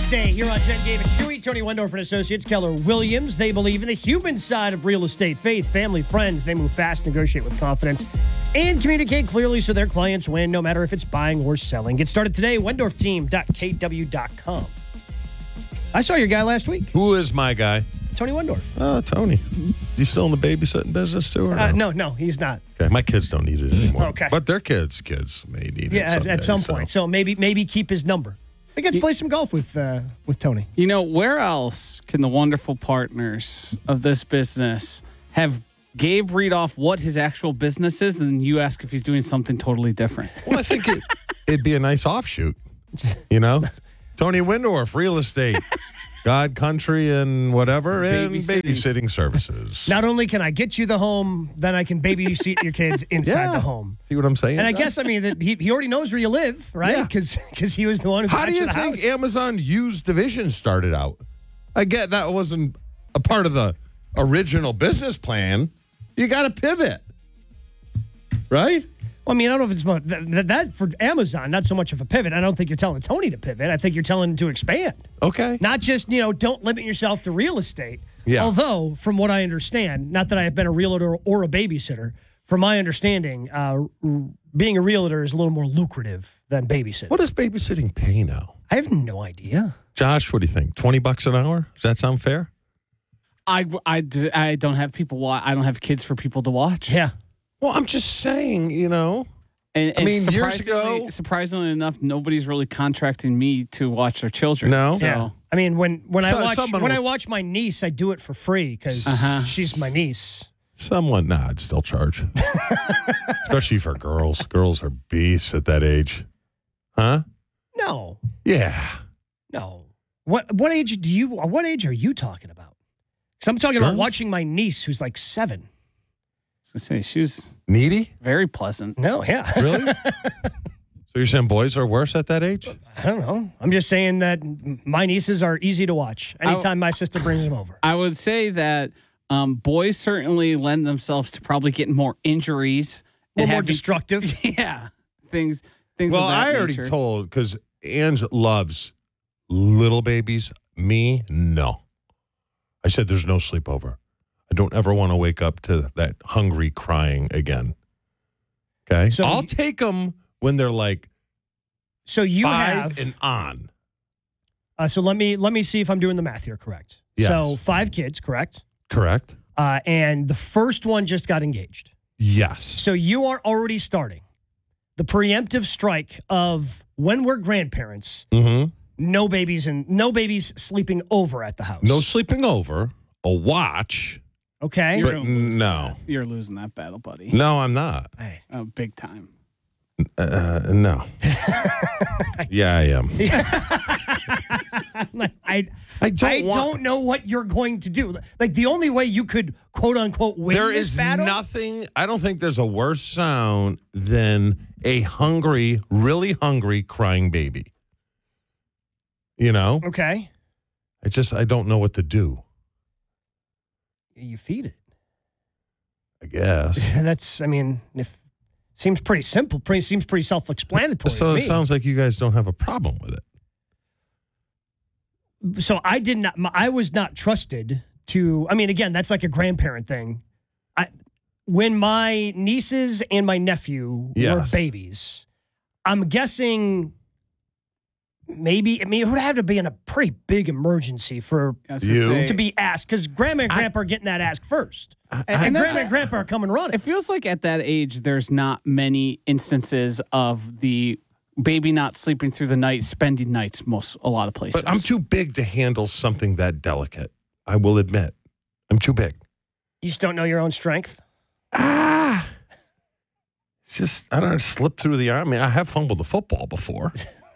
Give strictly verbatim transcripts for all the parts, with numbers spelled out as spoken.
Wednesday here on Jen, Gabe, and Chewy. Tony Wendorf and Associates, Keller Williams. They believe in the human side of real estate. Faith, family, friends. They move fast, negotiate with confidence, and communicate clearly so their clients win, no matter if it's buying or selling. Get started today, wendorf team dot k w dot com. I saw your guy last week. Who is my guy? Tony Wendorf. Oh, Tony. You still in the babysitting business too? Or Uh, no? no, no, he's not. Okay, my kids don't need it anymore. Okay. But their kids, kids may need Yeah, it at, someday, at some so. point. So maybe maybe keep his number. I get to play some golf with uh, with Tony. You know, where else can the wonderful partners of this business have Gabe read off what his actual business is, and then you ask if he's doing something totally different? Well, I think it, it'd be a nice offshoot. You know? Tony Wendorf, real estate, God, country, and whatever, and Babysitting. babysitting services. Not only can I get you the home, then I can babysit your kids inside Yeah. the home. See what I'm saying? And I guess, I mean, that he, he already knows where you live, right? Yeah. Because he was the one who How got do you the think house. Amazon used division started out? I get that wasn't a part of the original business plan. You got to pivot, right? Well, I mean, I don't know if it's mo- that, that, that for Amazon, not so much of a pivot. I don't think you're telling Tony to pivot. I think you're telling him to expand. Okay. Not just, you know, don't limit yourself to real estate. Yeah. Although, from what I understand, not that I have been a realtor or a babysitter, from my understanding, uh, r- being a realtor is a little more lucrative than babysitting. What does babysitting pay now? I have no idea. Josh, what do you think? twenty bucks an hour? Does that sound fair? I, I, do- I don't have people. Wa- I don't have kids for people to watch. Yeah. Well, I'm just saying, you know. And, I and mean, years surprisingly- ago- surprisingly enough, nobody's really contracting me to watch their children. No? So, Yeah. I mean, when, when So- I watch someone when I will- watch my niece, I do it for free because Uh-huh. she's my niece. Someone, nah, I'd still charge. Especially for girls. Girls are beasts at that age. Huh? No, Yeah. no. What what age do you? What age are you talking about? Because I'm talking about Girls? watching my niece, who's like seven. I was gonna say she was Needy? very pleasant. No, yeah. Really? So you're saying boys are worse at that age? I don't know. I'm just saying that my nieces are easy to watch anytime my sister brings them over. I would say that um, boys certainly lend themselves to probably getting more injuries. A little and more having- destructive. Yeah, things. Things. Well, of that I already nature. told, because Ange loves little babies. Me, no. I said there's no sleepover. I don't ever want to wake up to that hungry crying again. Okay? So I'll you- take them when they're like So you five have. and on. Uh, so let me let me see if I'm doing the math here correct. Yes. So five kids, correct? Correct? Uh, and the first one just got engaged. Yes. So you are already starting the preemptive strike of when we're grandparents. Mm-hmm. No babies and no babies sleeping over at the house. No sleeping over, a watch. Okay. You're But gonna lose no. that. You're losing that battle, buddy. No, I'm not. Hey. Oh, big time. Uh, no. Yeah, I am. I I don't I want- don't know what you're going to do. Like the only way you could quote unquote win There this is battle. nothing, I don't think there's a worse sound than a hungry, really hungry, crying baby. You know? Okay. I just, I don't know what to do, You feed it. I guess. That's. I mean, if seems pretty simple. Pretty seems pretty self-explanatory. So to it me. sounds like you guys don't have a problem with it. So I did not. I was not trusted to. I mean, again, that's like a grandparent thing. I when my nieces and my nephew were Yes. babies, I'm guessing maybe. I mean, it would have to be in a pretty big emergency for I was gonna You- say, to be asked because grandma and grandpa are getting that ask first, and, and grandma that- and grandpa are coming running. It feels like at that age, there's not many instances of the baby not sleeping through the night, spending nights most a lot of places. But I'm too big to handle something that delicate. I will admit. I'm too big. You just don't know your own strength. Ah. It's just, I don't know, slip through the arm. I mean, I have fumbled the football before.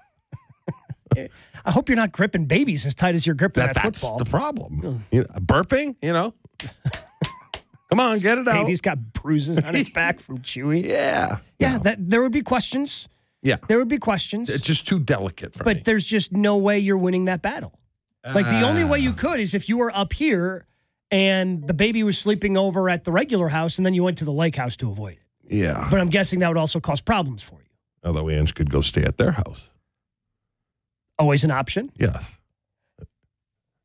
I hope you're not gripping babies as tight as you're gripping that, That, that's football. the problem. You know, burping, you know. Come on, get it out. Baby's got bruises on its back from Chewy. Yeah. Yeah, No. that there would be questions. Yeah. There would be questions. It's just too delicate for but me. there's just no way you're winning that battle. Like the only way you could is if you were up here and the baby was sleeping over at the regular house and then you went to the lake house to avoid it. Yeah. But I'm guessing that would also cause problems for you. Although Ange could go stay at their house. Always an option. Yes.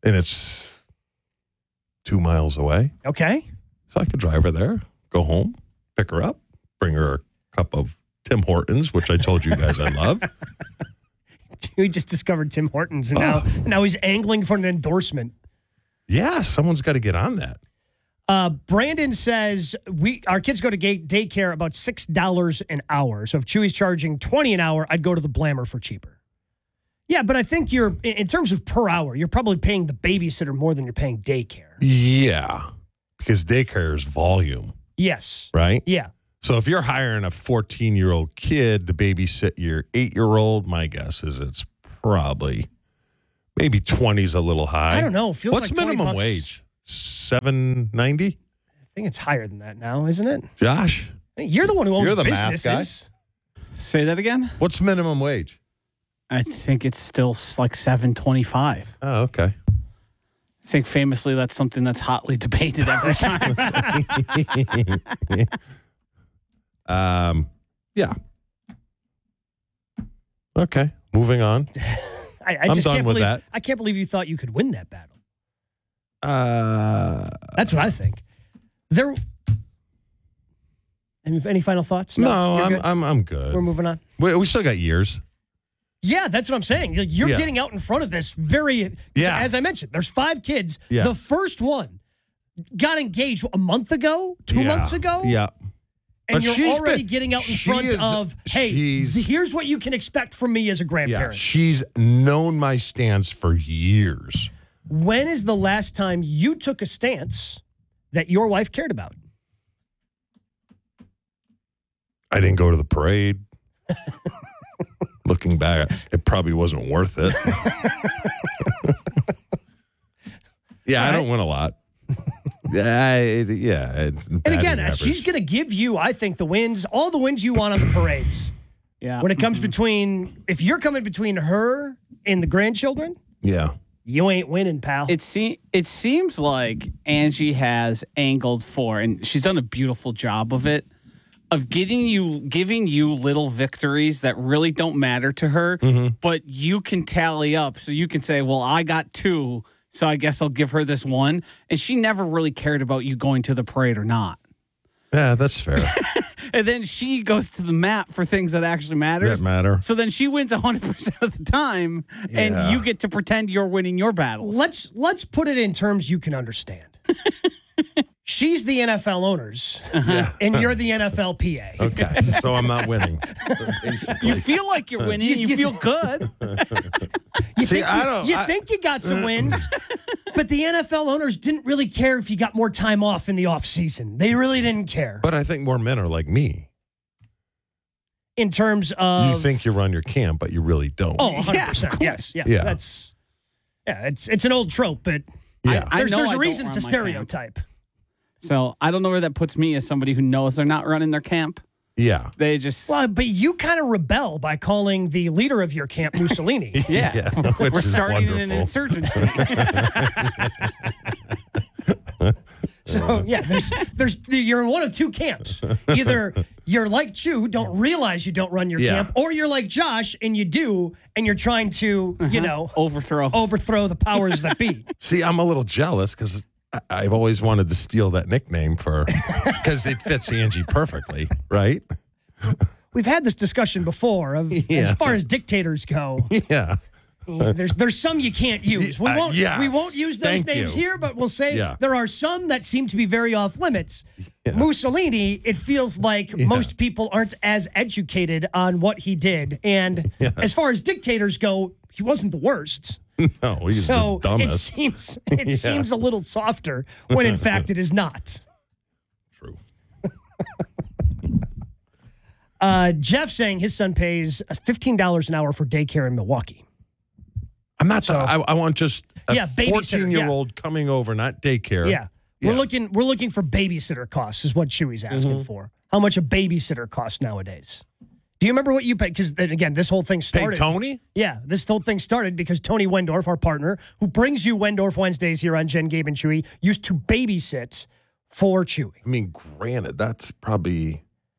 and it's two miles away. Okay. So I could drive her there, go home, pick her up, bring her a cup of Tim Hortons, which I told you guys I love. We just discovered Tim Hortons, and now, Oh. now he's angling for an endorsement. Yeah, someone's got to get on that. Uh, Brandon says we our kids go to gay, daycare about six dollars an hour. So if Chewy's charging twenty an hour, I'd go to the Blammer for cheaper. Yeah, but I think you're in in terms of per hour, you're probably paying the babysitter more than you're paying daycare. Yeah, because daycare is volume, Yes. right? Yeah. So if you're hiring a fourteen-year-old kid to babysit your eight-year-old, my guess is it's probably maybe twenty's a little high. I don't know. It feels What's like twenty minimum bucks. wage? seven ninety? I think it's higher than that now, isn't it? Josh, You're the one who owns You're the math businesses. Say that again. what's minimum wage? I think it's still s- like seven twenty-five. Oh, okay. I think famously that's something that's hotly debated every time. Um, yeah. Okay, moving on. I, I I'm just done can't with believe, that. I can't believe you thought you could win that battle. Uh, That's what I think. There. Any, any final thoughts? no, You're I'm, good? I'm I'm good. We're moving on. We, we still got years. Yeah, that's what I'm saying. Like, You're Yeah. getting out in front of this very. Yeah. As I mentioned, there's five kids. Yeah. The first one got engaged a month ago, two Yeah. months ago. Yeah. And But you're she's already been- getting out in she front is- of, hey, she's- th- here's what you can expect from me as a Yeah. grandparent. She's known my stance for years. When is the last time you took a stance that your wife cared about? I didn't go to the parade. Looking back, it probably wasn't worth it. yeah, I don't win a lot. Yeah, I, yeah. It's And again, she's going to give you, I think, the wins, all the wins you want on the parades. Yeah. When it comes between, if you're coming between her and the grandchildren, yeah. you ain't winning, pal. It se- it seems like Angie has angled for, and she's done a beautiful job of it, of getting you, giving you little victories that really don't matter to her, but you can tally up. So you can say, well, I got two, so I guess I'll give her this one. And she never really cared about you going to the parade or not. Yeah, that's fair. And then she goes to the mat for things that actually matters. That matter. So then she wins one hundred percent of the time, Yeah. and you get to pretend you're winning your battles. let's let's put it in terms you can understand. She's the N F L owners, and you're the N F L P A. Okay, so I'm not winning. Basically. You feel like you're winning. You- You, you- feel good. You, See, think, I you, don't- you I- think you got some wins, but the N F L owners didn't really care if you got more time off in the offseason. They really didn't care. But I think more men are like me. In terms of. You think you run your camp, but you really don't. Oh, one hundred percent. Yeah, of course. Yes. Yeah, Yeah. That's. Yeah, it's it's an old trope, but yeah. I there's, know there's I a don't reason run it's a my camp. stereotype. So I don't know where that puts me as somebody who knows they're not running their camp. yeah. They just. Well, but you kind of rebel by calling the leader of your camp Mussolini. yeah. which We're is starting wonderful. an insurgency. So yeah, there's there's you're in one of two camps. Either you're like Chew, don't realize you don't run your Yeah. camp, or you're like Josh and you do, and you're trying to you know Overthrow. overthrow the powers that be. See, I'm a little jealous because I've always wanted to steal that nickname for because it fits Angie perfectly, right? We've had this discussion before of Yeah. as far as dictators go. Yeah. There's there's some you can't use. We Uh, won't yes. we won't use those Thank names you. here, but we'll say Yeah. there are some that seem to be very off limits. Yeah. Mussolini, it feels like most people aren't as educated on what he did, and Yeah. as far as dictators go, he wasn't the worst. No, he's So the it dumbest. seems it Yeah. seems a little softer when in fact it is not. True. Uh, Jeff saying his son pays fifteen dollars an hour for daycare in Milwaukee. I'm not. I, I want just a Yeah, babysitter, fourteen-year-old coming over, not daycare. Yeah. Yeah. We're looking we're looking for babysitter costs is what Chewy's asking Mm-hmm. for. How much a babysitter costs nowadays? Do you remember what you paid? Because again, this whole thing Hey, started. Tony. Yeah, this whole thing started because Tony Wendorf, our partner, who brings you Wendorf Wednesdays here on Jen, Gabe, and Chewy, used to babysit for Chewy. I mean, granted, that's probably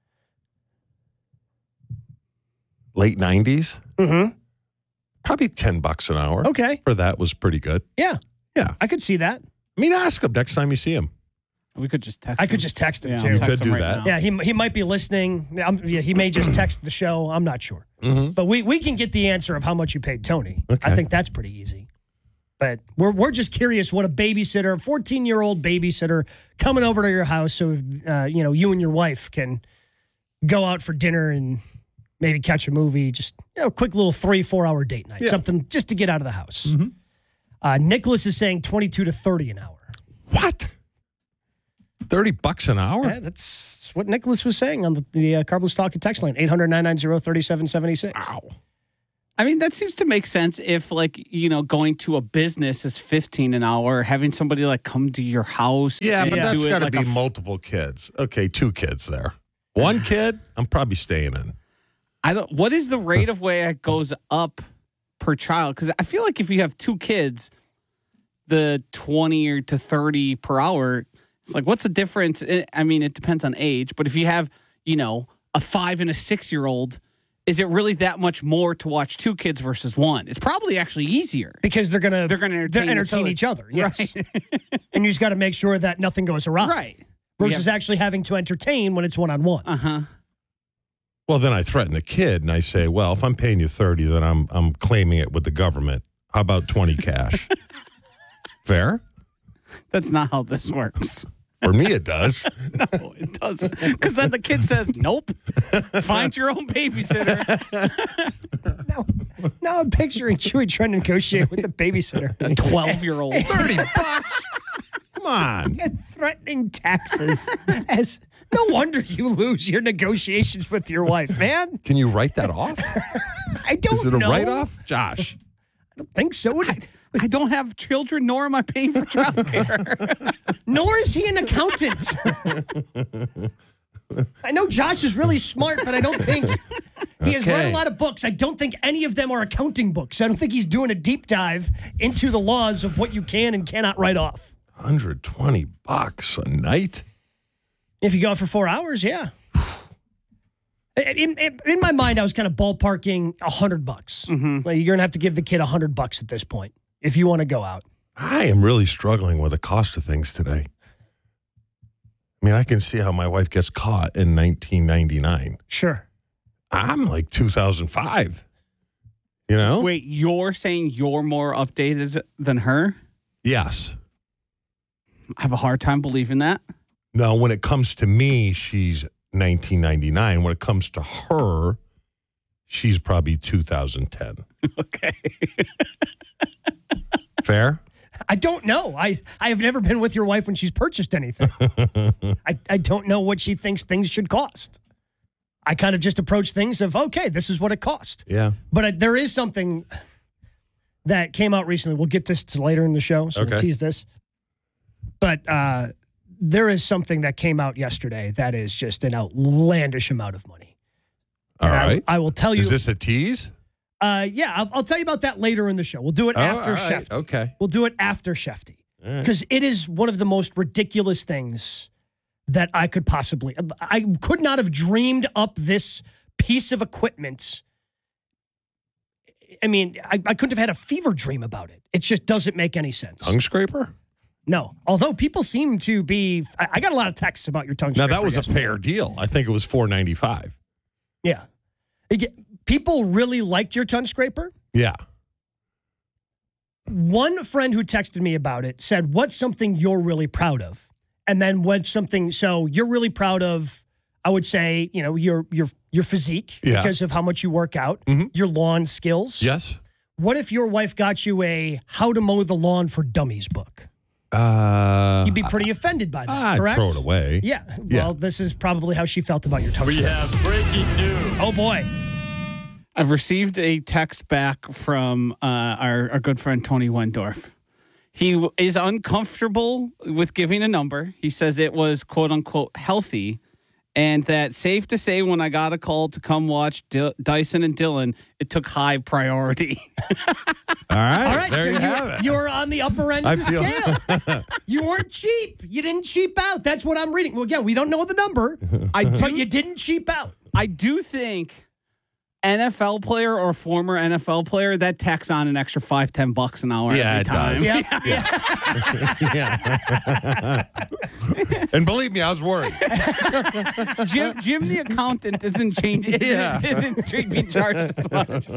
late nineties. Mm-hmm. Probably ten bucks an hour. Okay. For that was pretty good. Yeah. Yeah. I could see that. I mean, ask him next time you see him. We could just text I him. could just text him, Yeah, too. I'll You text could him do right that. now. Yeah, he, he might be listening. Um, yeah, he may just text the show. I'm not sure. Mm-hmm. But we, we can get the answer of how much you paid Tony. Okay. I think that's pretty easy. But we're we're just curious what a babysitter, a fourteen-year-old babysitter coming over to your house so, uh, you know, you and your wife can go out for dinner and maybe catch a movie. Just, you know, a quick little three, four-hour date night. Yeah. Something just to get out of the house. Mm-hmm. Uh, Nicholas is saying twenty-two to thirty an hour. What? thirty bucks an hour? Yeah, that's what Nicholas was saying on the, the uh, Carbless Talking text line, eight hundred, nine nine zero, three seven seven six. Wow. I mean, that seems to make sense if, like, you know, going to a business is fifteen an hour, having somebody, like, come to your house. Yeah, and but do that's it got to like be a f- multiple kids. Okay, two kids there. One kid, I'm probably staying in. I don't. What is the rate of way it goes up per child? Because I feel like if you have two kids, the twenty or to thirty per hour, it's like, what's the difference? I mean, it depends on age, but if you have, you know, a five and a six year old, is it really that much more to watch two kids versus one? It's probably actually easier. Because they're gonna They're gonna entertain entertain each each other. Yes, Right. and you just got to make sure that nothing goes awry. Right. Versus actually having to entertain when it's one on one. Uh huh. Well, then I threaten the kid and I say, well, if I'm paying you thirty, then I'm I'm claiming it with the government. How about twenty cash? Fair? That's not how this works. For me, it does. No, it doesn't. Because then the kid says, nope, find your own babysitter. Now, now I'm picturing Chewy trying to negotiate with the babysitter. twelve year old. thirty bucks? Come on. And threatening taxes. As no wonder you lose your negotiations with your wife, man. Can you write that off? I don't Is it a know. write-off? Josh. I don't think so. I don't have children, nor am I paying for childcare. Nor is he an accountant. I know Josh is really smart, but I don't think he has read Okay. a lot of books. I don't think any of them are accounting books. I don't think he's doing a deep dive into the laws of what you can and cannot write off. one hundred twenty bucks a night? If you go out for four hours, yeah. In, in, in my mind, I was kind of ballparking a hundred bucks. Mm-hmm. Like, you're gonna have to give the kid a hundred bucks at this point if you want to go out. I am really struggling with the cost of things today. I mean, I can see how my wife gets caught in nineteen ninety-nine. Sure. I'm like two thousand five. You know? Wait, you're saying you're more updated than her? Yes. I have a hard time believing that. No, when it comes to me, she's nineteen ninety-nine. When it comes to her, she's probably two thousand ten. Okay. Fair? I don't know. I, I have never been with your wife when she's purchased anything. I, I don't know what she thinks things should cost. I kind of just approach things of, okay, this is what it cost. Yeah. But uh, there is something that came out recently. We'll get this to later in the show, so we'll Okay. tease this. But uh, there is something that came out yesterday that is just an outlandish amount of money. All And I- right. I, will tell you. Is this a tease? Uh, yeah, I'll, I'll tell you about that later in the show. We'll do it Oh, after all right. Shefty. Okay. We'll do it after Shefty. All right. Because it is one of the most ridiculous things that I could possibly. I could not have dreamed up this piece of equipment. I mean, I, I couldn't have had a fever dream about it. It just doesn't make any sense. Tongue scraper? No. Although people seem to be. I, I got a lot of texts about your tongue Now, scraper. that was a yesterday. fair deal. I think it was four ninety-five. Yeah. It- people really liked your tongue scraper. Yeah. One friend who texted me about it said, what's something you're really proud of? And then what's something, so you're really proud of, I would say, you know, your your your physique Yeah. because of how much you work out, Mhm. your lawn skills. Yes. What if your wife got you a How to Mow the Lawn for Dummies book? Uh, You'd be pretty offended by that, I'd correct? throw it away. Yeah. Well, Yeah. this is probably how she felt about your tongue We scraper. have breaking news. Oh, boy. I've received a text back from uh, our, our good friend Tony Wendorf. He w- is uncomfortable with giving a number. He says it was quote unquote healthy, and that safe to say when I got a call to come watch D- Dyson and Dylan, it took high priority. All right. All right, There so you you, have it. you're on the upper end of I the feel- scale. You weren't cheap. You didn't cheap out. That's what I'm reading. Well, again, we don't know the number, I but do, you didn't cheap out. I do think N F L player or former N F L player, that tacks on an extra five, ten bucks an hour Yeah, every it time. does. Yeah. Yeah. And believe me, I was worried. Jim, Jim, the accountant, isn't changing. Yeah. Isn't, isn't being charged as much.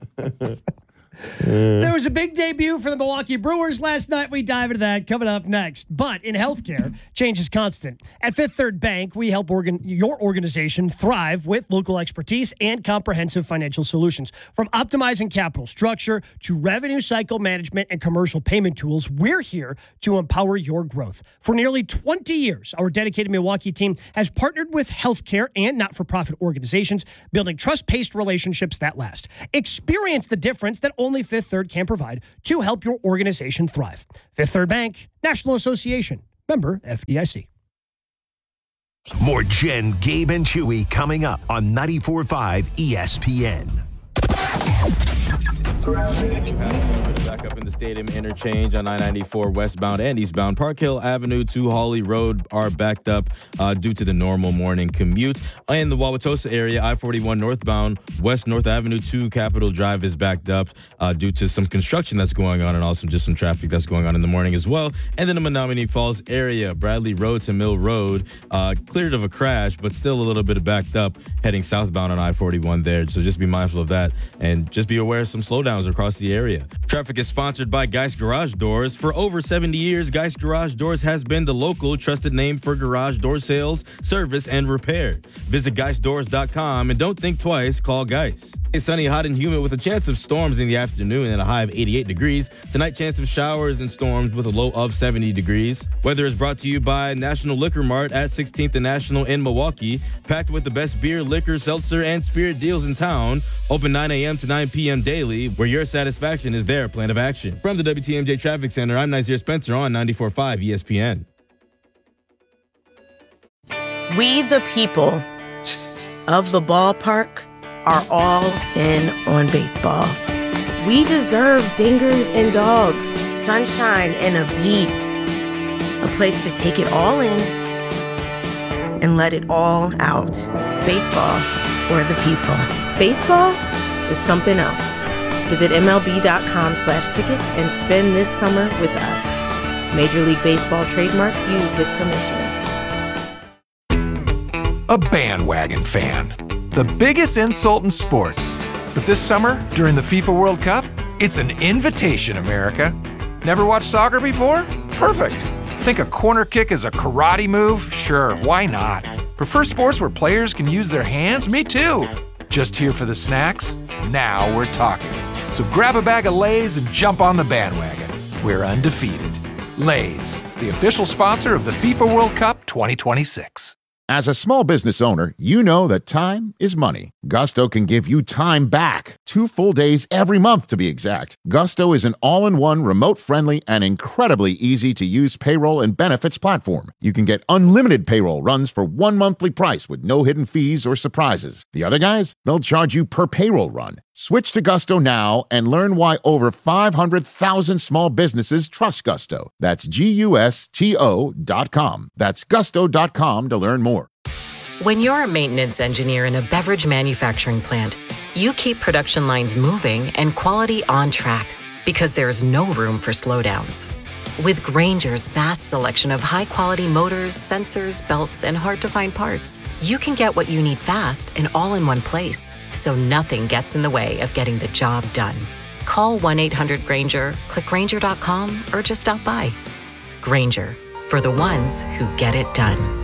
There was a big debut for the Milwaukee Brewers last night. We dive into that coming up next. But in healthcare, change is constant. At Fifth Third Bank, we help organ- your organization thrive with local expertise and comprehensive financial solutions. From optimizing capital structure to revenue cycle management and commercial payment tools, we're here to empower your growth. For nearly twenty years, our dedicated Milwaukee team has partnered with healthcare and not-for-profit organizations, building trust-based relationships that last. Experience the difference that only Fifth Third can provide to help your organization thrive. Fifth Third Bank, National Association, member F D I C. More Jen, Gabe, and Chewy coming up on ninety-four point five E S P N. Back up in the stadium interchange on I ninety-four westbound and eastbound. Park Hill Avenue to Hawley Road are backed up uh, due to the normal morning commute. In the Wauwatosa area, I forty-one northbound West North Avenue to Capitol Drive is backed up uh, due to some construction that's going on and also just some traffic that's going on in the morning as well. And then the Menominee Falls area, Bradley Road to Mill Road, uh, cleared of a crash, but still a little bit backed up heading southbound on I forty-one there. So just be mindful of that and just be aware of some slowdowns across the area. Traffic is sponsored by Geist Garage Doors. For over seventy years, Geist Garage Doors has been the local trusted name for garage door sales, service, and repair. Visit geist doors dot com and don't think twice, call Geist. It's sunny, hot, and humid with a chance of storms in the afternoon and a high of eighty-eight degrees. Tonight, chance of showers and storms with a low of seventy degrees. Weather is brought to you by National Liquor Mart at sixteenth and National in Milwaukee. Packed with the best beer, liquor, seltzer, and spirit deals in town. Open nine a.m. to nine p.m. daily, where your satisfaction is their plan of action. From the W T M J Traffic Center, I'm Nazir Spencer on ninety-four point five E S P N. We the people of the ballpark are all in on baseball. We deserve dingers and dogs, sunshine and a beat. A place to take it all in and let it all out. Baseball for the people. Baseball is something else. Visit MLB.com slash tickets and spend this summer with us. Major League Baseball trademarks used with permission. A bandwagon fan. The biggest insult in sports. But this summer, during the FIFA World Cup, it's an invitation, America. Never watched soccer before? Perfect. Think a corner kick is a karate move? Sure, why not? Prefer sports where players can use their hands? Me too. Just here for the snacks? Now we're talking. So grab a bag of Lay's and jump on the bandwagon. We're undefeated. Lay's, the official sponsor of the FIFA World Cup twenty twenty-six. As a small business owner, you know that time is money. Gusto can give you time back. Two full days every month, to be exact. Gusto is an all-in-one, remote-friendly, and incredibly easy-to-use payroll and benefits platform. You can get unlimited payroll runs for one monthly price with no hidden fees or surprises. The other guys, they'll charge you per payroll run. Switch to Gusto now and learn why over five hundred thousand small businesses trust Gusto. That's G U S T O dot com. That's gusto dot com to learn more. When you're a maintenance engineer in a beverage manufacturing plant, you keep production lines moving and quality on track because there's no room for slowdowns. With Grainger's vast selection of high-quality motors, sensors, belts, and hard-to-find parts, you can get what you need fast and all in one place, so nothing gets in the way of getting the job done. Call one eight hundred Grainger, click Grainger dot com, or just stop by. Grainger, for the ones who get it done.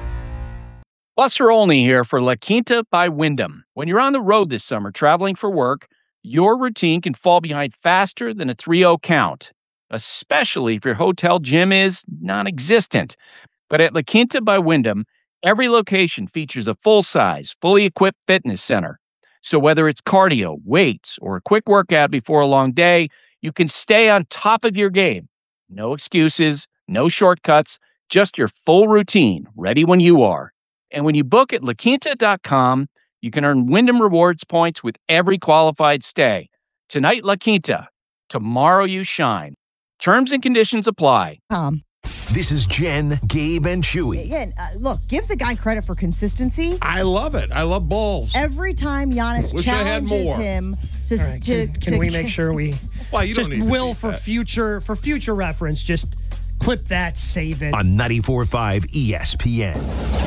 Buster Olney here for La Quinta by Wyndham. When you're on the road this summer traveling for work, your routine can fall behind faster than a three oh count, especially if your hotel gym is non-existent. But at La Quinta by Wyndham, every location features a full-size, fully equipped fitness center. So whether it's cardio, weights, or a quick workout before a long day, you can stay on top of your game. No excuses, no shortcuts, just your full routine, ready when you are. And when you book at la quinta dot com, you can earn Wyndham Rewards points with every qualified stay. Tonight, La Quinta. Tomorrow, you shine. Terms and conditions apply. Um, This is Jen, Gabe, and Chewy. Again, uh, look, give the guy credit for consistency. I love it. I love balls. Every time Giannis Wish I had challenges more. him to, All right, to, can, can to we make sure we Well, you just don't need to will beat for that. future for future reference, just clip that, save it. On ninety-four point five E S P N.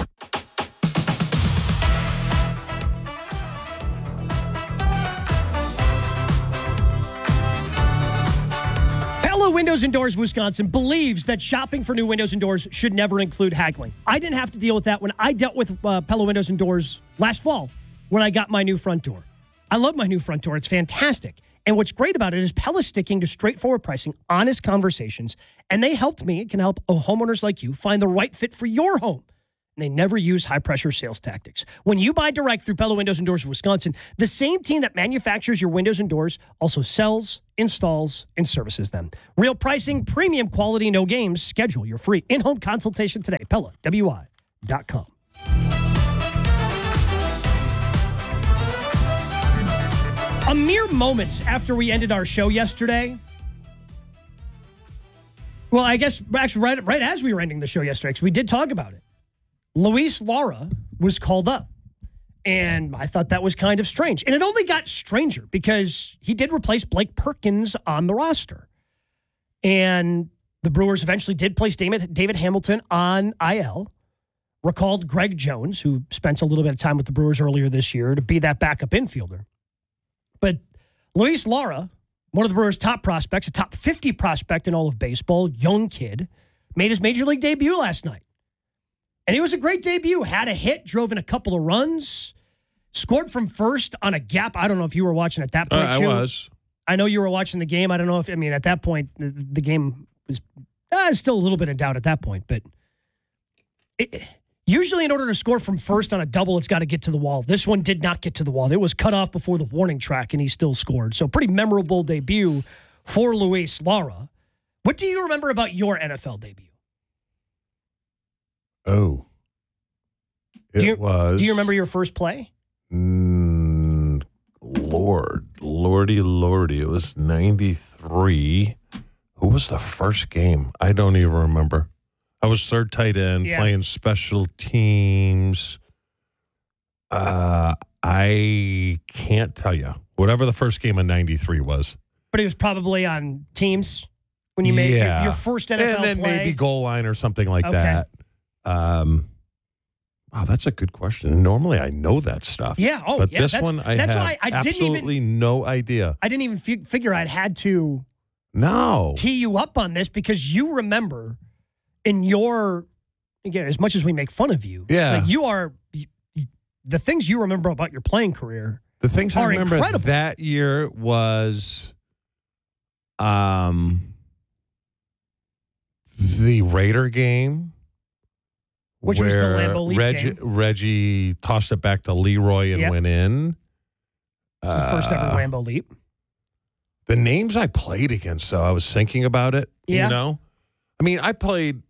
Pella Windows and Doors Wisconsin believes that shopping for new windows and doors should never include haggling. I didn't have to deal with that when I dealt with uh, Pella Windows and Doors last fall when I got my new front door. I love my new front door. It's fantastic. And what's great about it is Pella's sticking to straightforward pricing, honest conversations, and they helped me, it can help homeowners like you find the right fit for your home. And they never use high-pressure sales tactics. When you buy direct through Pella Windows and Doors of Wisconsin, the same team that manufactures your windows and doors also sells, installs, and services them. Real pricing, premium quality, no games. Schedule your free in-home consultation today. Pella W I dot com. A mere moments after we ended our show yesterday, well, I guess actually right, right as we were ending the show yesterday, because we did talk about it, Luis Lara was called up. And I thought that was kind of strange. And it only got stranger because he did replace Blake Perkins on the roster. And the Brewers eventually did place David, David Hamilton on I L, recalled Greg Jones, who spent a little bit of time with the Brewers earlier this year, to be that backup infielder. But Luis Lara, one of the Brewers' top prospects, a top fifty prospect in all of baseball, young kid, made his major league debut last night. And it was a great debut. Had a hit, drove in a couple of runs, scored from first on a gap. I don't know if you were watching at that point, Uh, I too. was. I know you were watching the game. I don't know if, I mean, at that point, the, the game was uh, still a little bit in doubt at that point. But it, usually in order to score from first on a double, it's got to get to the wall. This one did not get to the wall. It was cut off before the warning track, and he still scored. So pretty memorable debut for Luis Lara. What do you remember about your N F L debut? Oh. It do you, was. Do you remember your first play? Mm, Lord, Lordy, Lordy. It was ninety-three. Who was the first game? I don't even remember. I was third tight end, Yeah. playing special teams. Uh, I can't tell you. Whatever the first game of ninety-three was. But it was probably on teams when you made Yeah. your, your first N F L and then play. maybe goal line or something like Okay. that. Um, wow, that's a good question. Normally, I know that stuff. Yeah. Oh, but yeah. this that's, one, I that's have why I didn't absolutely even. no idea. I didn't even fi- figure I'd had to No. tee you up on this because you remember in your again as much as we make fun of you. Yeah. Like you are you, you- the things you remember about your playing career. The things I are remember incredible. that year was, um, the Raider game. Which was the where Lambeau Leap Reggie, game. Reggie tossed it back to Leroy and Yep. went in. The first ever Uh, Lambeau Leap. The names I played against, though, I was thinking about it. Yeah. You know? I mean, I played,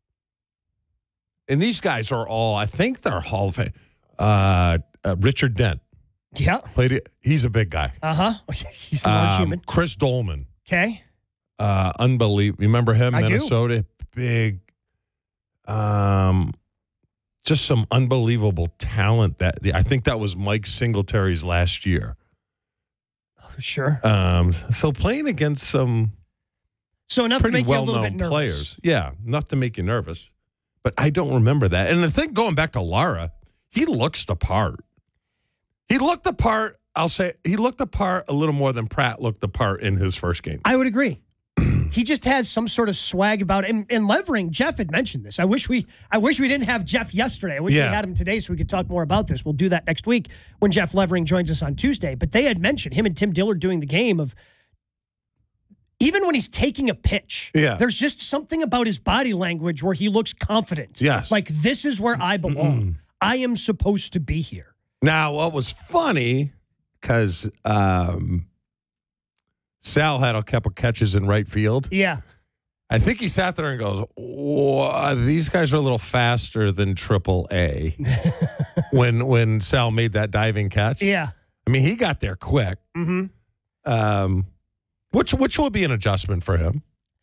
and these guys are all, I think they're Hall of Fame. Uh, uh, Richard Dent. Yeah. Played it. He's a big guy. Uh huh. He's a large Um, human. Chris Dolman. Okay. Uh, unbelievable. Remember him? I do. Minnesota. Big. Um, just some unbelievable talent. That I think that was Mike Singletary's last year. Sure. Um, so playing against some So enough to pretty make you a little bit well-known nervous. players, yeah, enough to make you nervous. But I don't remember that. And the thing, going back to Lara, he looks the part. He looked the part. I'll say he looked the part a little more than Pratt looked the part in his first game. I would agree. He just has some sort of swag about it. And, and Levering, Jeff had mentioned this. I wish we I wish we didn't have Jeff yesterday. I wish Yeah. we had him today so we could talk more about this. We'll do that next week when Jeff Levering joins us on Tuesday. But they had mentioned him and Tim Dillard doing the game of even when he's taking a pitch, Yeah. there's just something about his body language where he looks confident. Yes. Like, this is where I belong. I am supposed to be here. Now, what was funny, because um, Sal had a couple catches in right field. Yeah. I think he sat there and goes, "Whoa, these guys are a little faster than Triple A." when when Sal made that diving catch. Yeah. I mean, he got there quick. Mm-hmm. Um, which which will be an adjustment for him.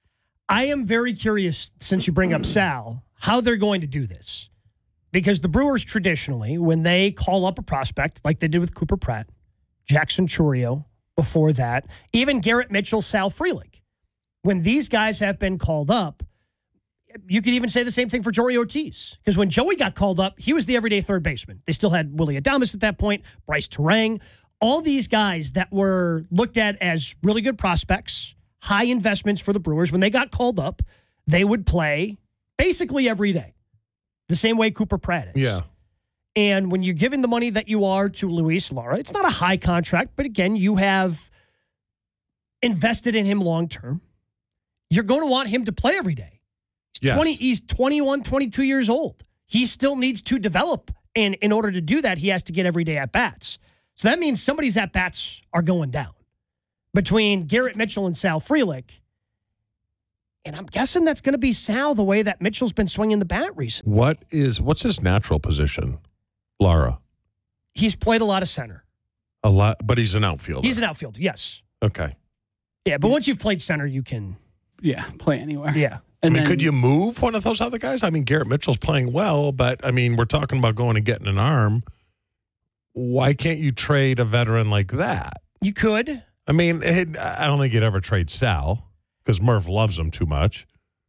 I am very curious, since you bring up Sal, how they're going to do this. Because the Brewers traditionally, when they call up a prospect, like they did with Cooper Pratt, Jackson Chourio, before that, even Garrett Mitchell, Sal Frelick, when these guys have been called up, you could even say the same thing for Joey Ortiz. Because when Joey got called up, he was the everyday third baseman. They still had Willie Adames at that point, Bryce Terang, all these guys that were looked at as really good prospects, high investments for the Brewers. When they got called up, they would play basically every day, the same way Cooper Pratt is. Yeah. And when you're giving the money that you are to Luis Lara, it's not a high contract, but again, you have invested in him long term. You're going to want him to play every day. He's, yes. twenty, he's twenty-one, twenty-two years old. He still needs to develop. And in order to do that, he has to get every day at bats. So that means somebody's at bats are going down between Garrett Mitchell and Sal Frelick. And I'm guessing that's going to be Sal, the way that Mitchell's been swinging the bat recently. What is, what's his natural position, Lara? He's played a lot of center. A lot, but he's an outfielder. He's an outfielder, yes. Okay. Yeah, but once you've played center, you can. Yeah, play anywhere. Yeah. I And mean, then, could you move one of those other guys? I mean, Garrett Mitchell's playing well, but I mean, we're talking about going and getting an arm. Why can't you trade a veteran like that? You could. I mean, it, I don't think you'd ever trade Sal because Murph loves him too much.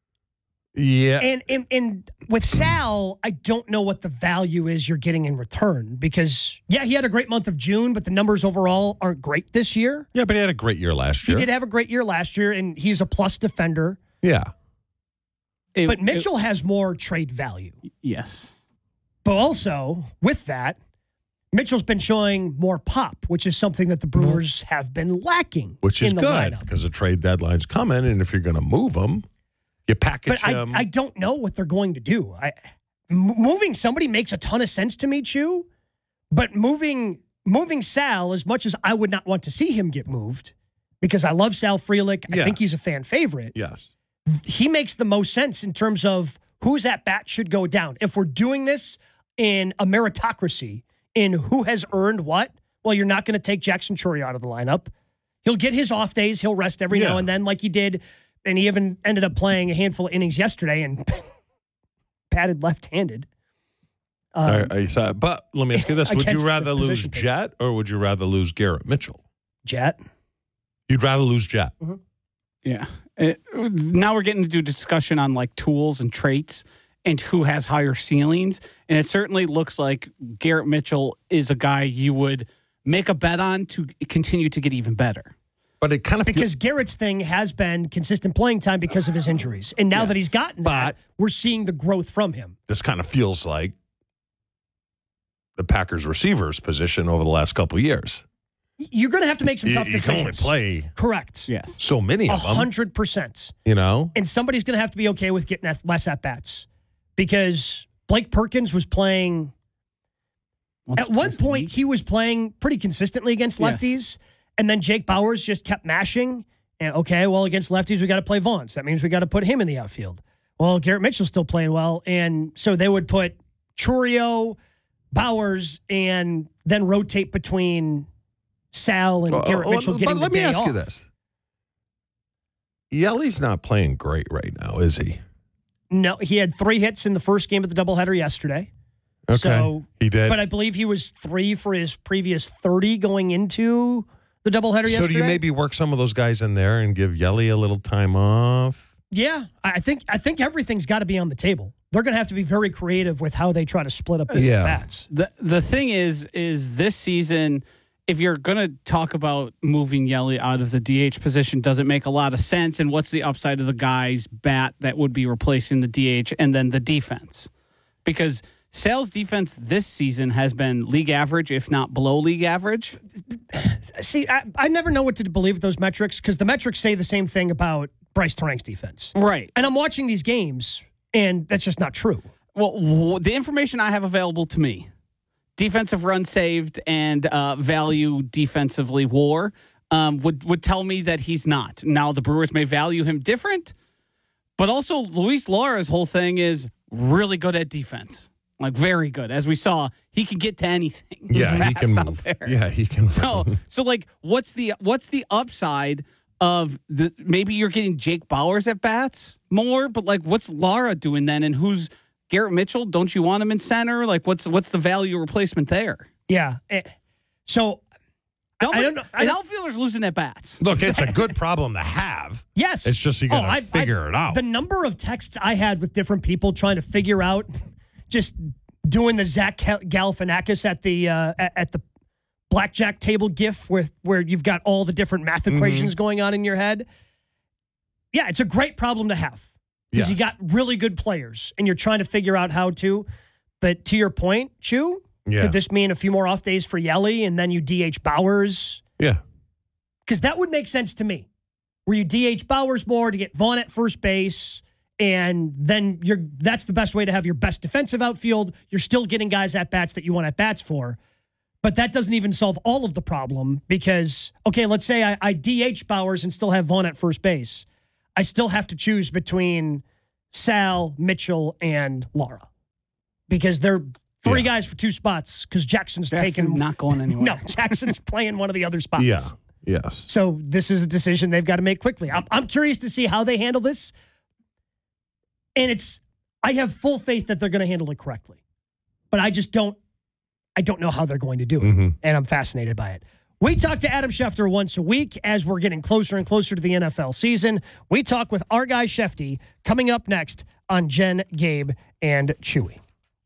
Yeah. And, and and with Sal, I don't know what the value is you're getting in return because, yeah, he had a great month of June, but the numbers overall aren't great this year. Yeah, but he had a great year last year. He did have a great year last year, and he's a plus defender. Yeah. it- But Mitchell has more trade value. it- yes. But also, with that, Mitchell's been showing more pop, which is something that the Brewers have been lacking. Which is in the good lineup. because the trade deadline's coming, and if you're going to move him, you package But I, him. I don't know what they're going to do. I, m- moving somebody makes a ton of sense to me, Chew. But moving moving Sal, as much as I would not want to see him get moved, because I love Sal Frelick, I Yeah. think he's a fan favorite. yes. He makes the most sense in terms of whose at bat should go down. If we're doing this in a meritocracy, in who has earned what, well, you're not going to take Jackson Chourio out of the lineup. He'll get his off days. He'll rest every Yeah. now and then, like he did. And he even ended up playing a handful of innings yesterday and batted left-handed. Um, I, I saw, but let me ask you this: would you against the rather lose position pitcher. Jet or would you rather lose Garrett Mitchell? Jet. You'd rather lose Jet. Yeah. It- now we're getting into discussion on like tools and traits and who has higher ceilings. And it certainly looks like Garrett Mitchell is a guy you would make a bet on to continue to get even better. But it kind of Because Garrett's thing has been consistent playing time because of his injuries. And now that he's gotten that, we're seeing the growth from him. this kind of feels like the Packers receivers position over the last couple of years. You're going to have to make some You, tough you can only decisions. play Correct. Yes. so many A of them. hundred percent. You know, And somebody's going to have to be okay with getting at- less at-bats. Because Blake Perkins was playing... Once At one twice a point, week. he was playing pretty consistently against Yes. lefties, and then Jake Bowers just kept mashing. And okay, well, against lefties, we got to play Vaughn. So that means we got to put him in the outfield. Well, Garrett Mitchell's still playing well, and so they would put Chourio, Bowers, and then rotate between Sal and Well, Garrett well, Mitchell but getting let the me day ask off. you this: Yelly's not playing great right now, is he? No, he had three hits in the first game of the doubleheader yesterday. Okay, So, he did. But I believe he was three for his previous thirty going into the doubleheader so yesterday. do you maybe work some of those guys in there and give Yelly a little time off? Yeah, I think I think everything's got to be on the table. They're going to have to be very creative with how they try to split up these Yeah. bats. The the thing is, is this season, if you're going to talk about moving Yelly out of the D H position, does it make a lot of sense? And what's the upside of the guy's bat that would be replacing the D H and then the defense? Because Sal's defense this season has been league average, if not below league average. See, I, I never know what to believe with those metrics because the metrics say the same thing about Bryce Terang's defense. Right. And I'm watching these games, and that's just not true. Well, w- the information I have available to me, defensive run saved and uh, value defensively war, um, would, would tell me that he's not. Now, the Brewers may value him different, but also Luis Lara's whole thing is really good at defense. Like, very good. As we saw, he can get to anything. He's Yeah, he fast can out move. there. Yeah, he can. So, so like, what's the what's the upside of the maybe you're getting Jake Bowers at bats more, but like what's Lara doing then, and who's Garrett Mitchell? Don't you want him in center? Like what's what's the value replacement there? Yeah. So Nobody, I don't know. I and don't, outfielders losing at bats. Look, it's a good problem to have. Yes. It's just you got to oh, I, figure I, it out. The number of texts I had with different people trying to figure out, just doing the Zach Galifianakis at the uh, at the blackjack table gif where where you've got all the different math equations mm-hmm. going on in your head. Yeah, it's a great problem to have because yeah. you got really good players and you're trying to figure out how to. But to your point, Chew, yeah. could this mean a few more off days for Yelly and then you D H Bowers? Yeah. Because that would make sense to me. Where you D H Bowers more to get Vaughn at first base, and then you're that's the best way to have your best defensive outfield. You're still getting guys at bats that you want at bats for. But that doesn't even solve all of the problem because, okay, let's say I, I D H Bowers and still have Vaughn at first base. I still have to choose between Sal, Mitchell, and Lara because they're three yeah. guys for two spots because Jackson's Jackson taking not going anywhere. No, Jackson's playing one of the other spots. Yeah. Yes. So this is a decision they've got to make quickly. I'm, I'm curious to see how they handle this. And it's, I have full faith that they're going to handle it correctly. But I just don't, I don't know how they're going to do it. Mm-hmm. And I'm fascinated by it. We talk to Adam Schefter once a week as we're getting closer and closer to the N F L season. We talk with our guy Shefty coming up next on Jen, Gabe, and Chewy.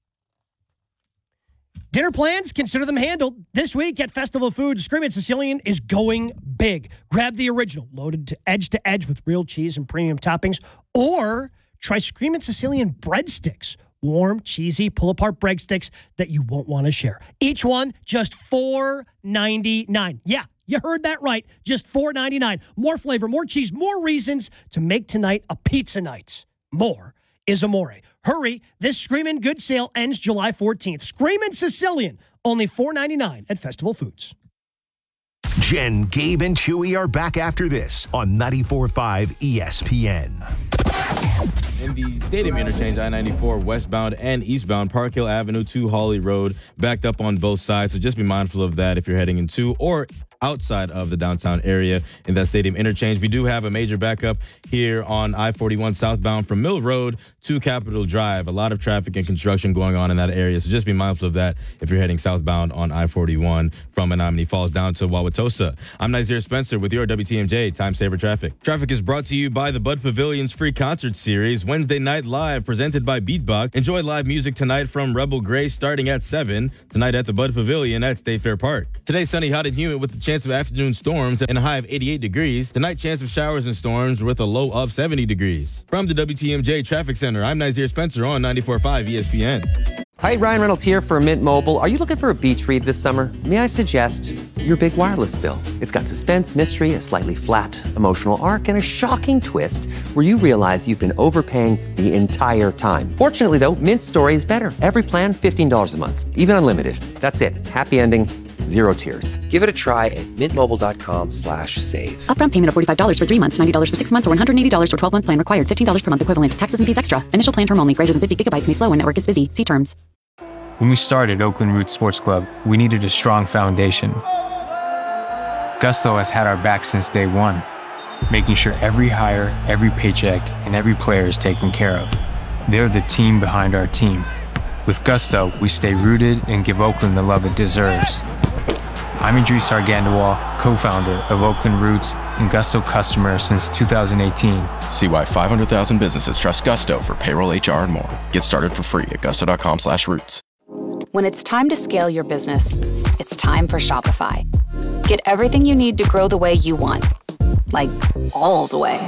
Dinner plans, consider them handled. This week at Festival Foods, Screamin' Sicilian is going big. Grab the original, loaded to edge to edge with real cheese and premium toppings, or try Screamin' Sicilian breadsticks. Warm, cheesy, pull-apart breadsticks that you won't want to share. Each one, just four ninety-nine. Yeah, you heard that right. Just four ninety-nine. More flavor, more cheese, more reasons to make tonight a pizza night. More is amore. Hurry, this Screamin' Good sale ends July fourteenth. Screamin' Sicilian, only four ninety-nine at Festival Foods. Jen, Gabe, and Chewy are back after this on ninety-four point five E S P N. In the Stadium Interchange, I ninety-four westbound and eastbound, Park Hill Avenue to Hawley Road, backed up on both sides. So just be mindful of that if you're heading into or outside of the downtown area in that Stadium Interchange. We do have a major backup here on I forty-one southbound from Mill Road to Capitol Drive. A lot of traffic and construction going on in that area, so just be mindful of that if you're heading southbound on I forty-one from Menominee Falls down to Wauwatosa. I'm Nazir Spencer with your W T M J Time Saver Traffic. Traffic is brought to you by the Bud Pavilion's free concert series, Wednesday Night Live, presented by Beatbox. Enjoy live music tonight from Rebel Grace starting at seven, tonight at the Bud Pavilion at State Fair Park. Today, sunny, hot, and humid with the chance of afternoon storms and a high of eighty-eight degrees. Tonight, chance of showers and storms with a low of seventy degrees. From the W T M J Traffic Center, I'm Nazir Spencer on ninety-four point five E S P N. Hi, Ryan Reynolds here for Mint Mobile. Are you looking for a beach read this summer? May I suggest your big wireless bill? It's got suspense, mystery, a slightly flat, emotional arc, and a shocking twist where you realize you've been overpaying the entire time. Fortunately, though, Mint's story is better. Every plan, fifteen dollars a month, even unlimited. That's it. Happy ending. Zero tears. Give it a try at mintmobile.com slash save. Upfront payment of forty-five dollars for three months, ninety dollars for six months, or one hundred eighty dollars for twelve-month plan required. fifteen dollars per month equivalent. Taxes and fees extra. Initial plan term only. Greater than fifty gigabytes may slow when network is busy. See terms. When we started Oakland Roots Sports Club, we needed a strong foundation. Gusto has had our back since day one, making sure every hire, every paycheck, and every player is taken care of. They're the team behind our team. With Gusto, we stay rooted and give Oakland the love it deserves. I'm Idris Argandawal, co-founder of Oakland Roots and Gusto customer since two thousand eighteen. See why five hundred thousand businesses trust Gusto for payroll, H R, and more. Get started for free at gusto.com slash roots. When it's time to scale your business, it's time for Shopify. Get everything you need to grow the way you want. Like, all the way.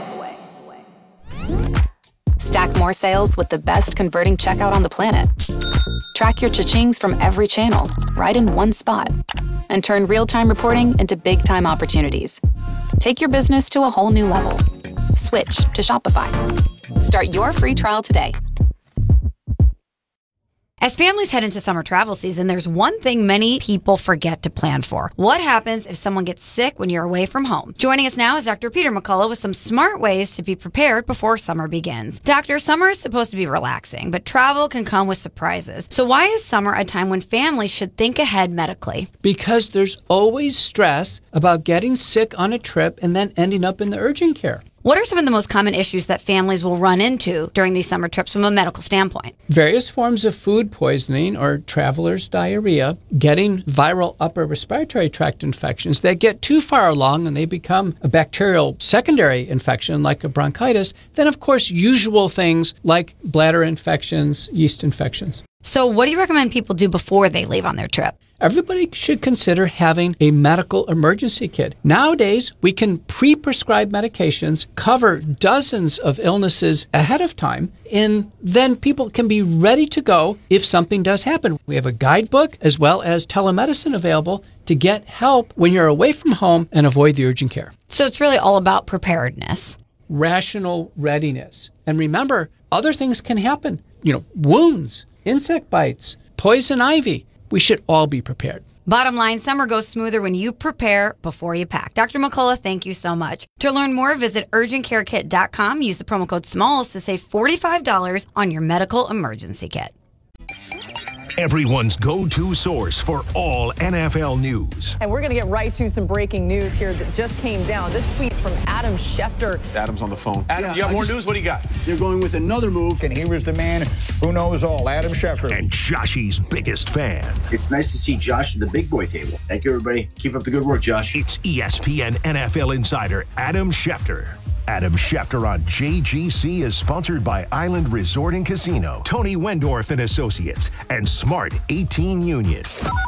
Stack more sales with the best converting checkout on the planet. Track your cha-chings from every channel, right in one spot. And turn real-time reporting into big-time opportunities. Take your business to a whole new level. Switch to Shopify. Start your free trial today. As families head into summer travel season, there's one thing many people forget to plan for. What happens if someone gets sick when you're away from home? Joining us now is Doctor Peter McCullough with some smart ways to be prepared before summer begins. Doctor, summer is supposed to be relaxing, but travel can come with surprises. So why is summer a time when families should think ahead medically? Because there's always stress about getting sick on a trip and then ending up in the urgent care. What are some of the most common issues that families will run into during these summer trips from a medical standpoint? Various forms of food poisoning or traveler's diarrhea, getting viral upper respiratory tract infections that get too far along and they become a bacterial secondary infection like a bronchitis. Then, of course, usual things like bladder infections, yeast infections. So what do you recommend people do before they leave on their trip? Everybody should consider having a medical emergency kit. Nowadays, we can pre-prescribe medications, cover dozens of illnesses ahead of time, and then people can be ready to go if something does happen. We have a guidebook as well as telemedicine available to get help when you're away from home and avoid the urgent care. So it's really all about preparedness. Rational readiness. And remember, other things can happen. You know, wounds, insect bites, poison ivy. We should all be prepared. Bottom line, summer goes smoother when you prepare before you pack. Doctor McCullough, thank you so much. To learn more, visit urgent care kit dot com. Use the promo code SMALLS to save forty-five dollars on your medical emergency kit. Everyone's go-to source for all N F L news. And we're going to get right to some breaking news here that just came down. This tweet from Adam Schefter. Adam's on the phone. Adam, Yeah, you have I more just- news? What do you got? They're going with another move. And here is the man who knows all, Adam Schefter. And Joshy's biggest fan. It's nice to see Josh at the big boy table. Thank you, everybody. Keep up the good work, Josh. It's E S P N N F L insider Adam Schefter. Adam Schefter on J G C is sponsored by Island Resort and Casino, Tony Wendorf and Associates, and Smart eighteen Union.